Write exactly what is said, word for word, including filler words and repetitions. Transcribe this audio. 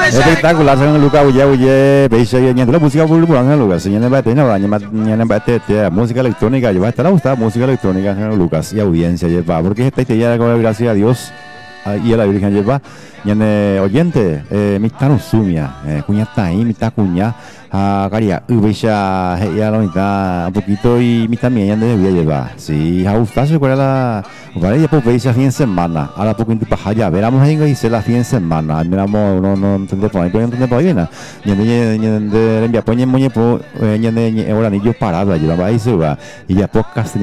Espectacular sang Luca uye uye beisha ya nyantela música bulu bulu sang Lucas nyane ba tena ba nyama nyane ba te te música electrónica lleva esta la gusta música electrónica sang Lucas y audiencia lleva porque esta ya gracias a Dios y a la Virgen lleva nyane oyente eh mitano sumia eh cuña tai mitad cuña a caria ubeisha ya lo mitad un poquito y mitad mía nyane voy a llevar sí a gustar se cuál la vale ya pues veis fin de semana ahora poco into para allá veramos ahí que la fin de semana miramos no no entiende por ahí no entiende por ahí na nyane nyane de envía poñe moñe po nyane ahora ni yo parado allí va ahí se va y ya podcast